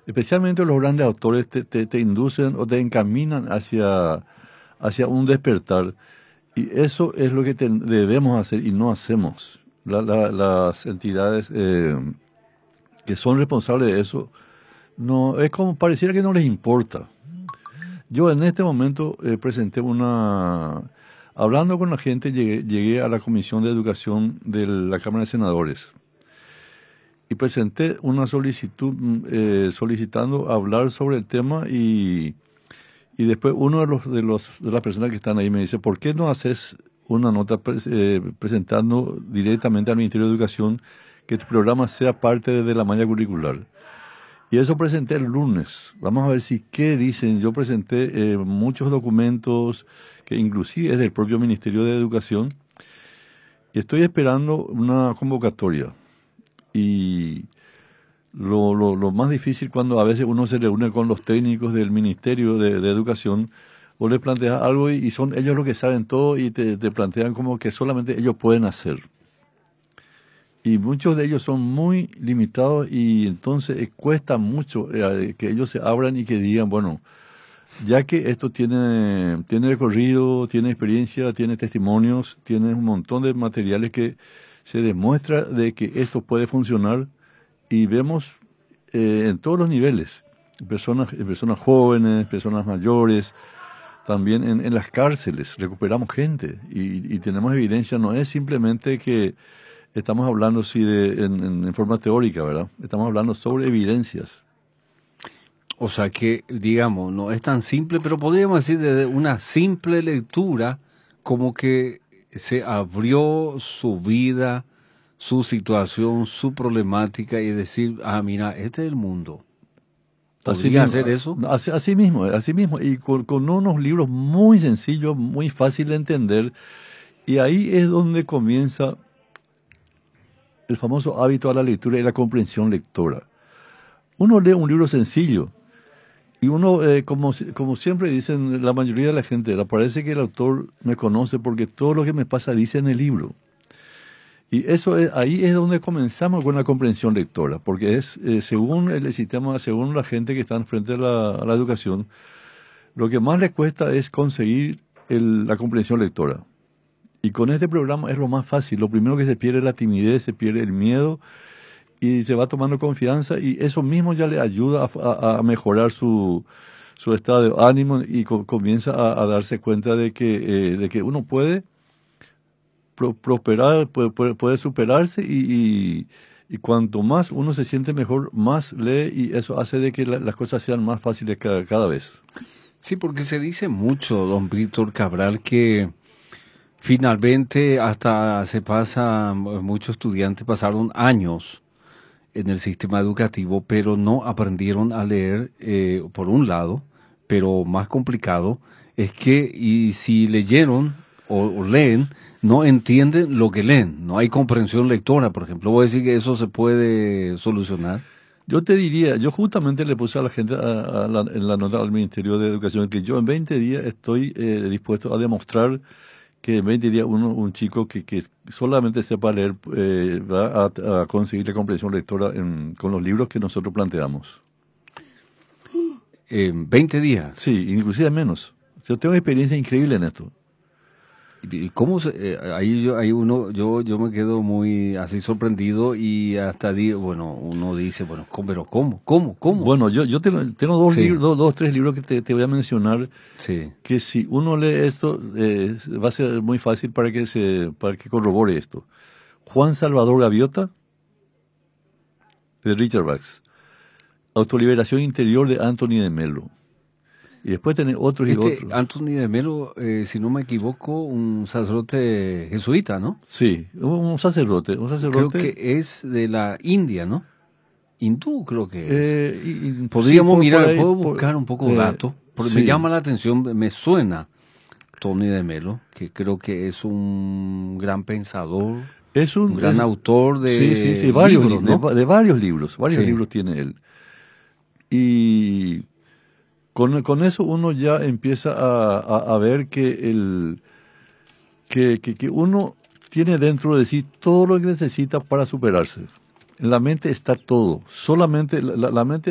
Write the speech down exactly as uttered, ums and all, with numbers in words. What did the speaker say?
Especialmente los grandes autores te, te, te inducen o te encaminan hacia, hacia un despertar. Y eso es lo que te- debemos hacer y no hacemos. La- la- las entidades eh, que son responsables de eso, no es como pareciera que no les importa. Yo en este momento eh, presenté una... Hablando con la gente, llegué, llegué a la Comisión de Educación de la Cámara de Senadores y presenté una solicitud mm, eh, solicitando hablar sobre el tema y, y después uno de los, de los de las personas que están ahí me dice, ¿por qué no haces una nota pres- eh, presentando directamente al Ministerio de Educación que tu programa sea parte de la malla curricular? Y eso presenté el lunes. Vamos a ver si qué dicen. Yo presenté eh, muchos documentos que inclusive es del propio Ministerio de Educación y estoy esperando una convocatoria. Y lo, lo, lo más difícil cuando a veces uno se reúne con los técnicos del Ministerio de, de Educación, o les planteas algo y, y son ellos los que saben todo y te, te plantean como que solamente ellos pueden hacer. Y muchos de ellos son muy limitados y entonces eh, cuesta mucho eh, que ellos se abran y que digan, bueno, ya que esto tiene, tiene recorrido, tiene experiencia, tiene testimonios, tiene un montón de materiales que se demuestra de que esto puede funcionar y vemos eh, en todos los niveles, personas, eh, personas jóvenes, personas mayores, también en, en las cárceles recuperamos gente y, y tenemos evidencia, no es simplemente que estamos hablando sí de, en, en, en forma teórica, ¿verdad? Estamos hablando sobre evidencias. O sea que, digamos, no es tan simple, pero podríamos decir de una simple lectura, como que se abrió su vida, su situación, su problemática y decir, ah, mira, este es el mundo. Así ¿Podría mismo, hacer eso? así, así mismo, así mismo, y con, con unos libros muy sencillos, muy fácil de entender, y ahí es donde comienza el famoso hábito a la lectura y la comprensión lectora. Uno lee un libro sencillo, y uno, eh, como, si- como siempre dicen la mayoría de la gente, le parece que el autor me conoce porque todo lo que me pasa dice en el libro. Y eso es, ahí es donde comenzamos con la comprensión lectora, porque es eh, según el sistema, según la gente que está frente a la, a la educación, lo que más le cuesta es conseguir el- la comprensión lectora. Y con este programa es lo más fácil. Lo primero que se pierde es la timidez, se pierde el miedo y se va tomando confianza y eso mismo ya le ayuda a, a- a mejorar su, su estado de ánimo y co- comienza a, a darse cuenta de que, eh, de que uno puede pro- prosperar, puede, puede, puede superarse y, y, y cuanto más uno se siente mejor, más lee y eso hace de que la- las cosas sean más fáciles cada, cada vez. Sí, porque se dice mucho, don Víctor Cabral, que finalmente hasta se pasa, muchos estudiantes pasaron años en el sistema educativo, pero no aprendieron a leer, eh, por un lado, pero más complicado es que, y si leyeron o, o leen, no entienden lo que leen, no hay comprensión lectora, por ejemplo. ¿Voy a decir que eso se puede solucionar? Yo te diría, yo justamente le puse a la gente a- a la- en la nota al Ministerio de Educación que yo en veinte días estoy eh, dispuesto a demostrar que en veinte días uno, un chico que, que solamente sepa leer eh, va a, a conseguir la comprensión lectora en- con los libros que nosotros planteamos. En veinte días. Sí, inclusive menos. Yo tengo experiencia increíble en esto. ¿Y cómo se, eh, ahí yo, ahí uno, yo, yo me quedo muy así sorprendido y hasta digo, bueno, uno dice, bueno, ¿cómo, pero cómo, cómo, cómo? Bueno, yo, yo tengo, tengo dos Sí, libros, dos, dos, tres libros que te, te voy a mencionar sí. que si uno lee esto eh, va a ser muy fácil para que se, para que corrobore esto. Juan Salvador Gaviota, de Richard Bach. Autoliberación interior de Anthony de Melo. Y después tenés otros y Este otros. Anthony de Melo, eh, si no me equivoco, un sacerdote jesuita, ¿no? Sí, un, un sacerdote, un Creo sacerdote. que es de la India, ¿no? Hindú creo que es. Eh, y- y- sí, Podríamos por, por mirar, ahí, puedo por- buscar un poco eh, datos, porque me sí, llama la atención, me suena Tony de Melo, que creo que es un gran pensador, es un un, gran es- autor sí, sí, sí, de varios, libros, li- de, ¿no? va- de varios libros, varios Sí. libros tiene él. Y con, con eso uno ya empieza a, a- a ver que el que, que, que uno tiene dentro de sí todo lo que necesita para superarse. En la mente está todo, solamente la, la- la mente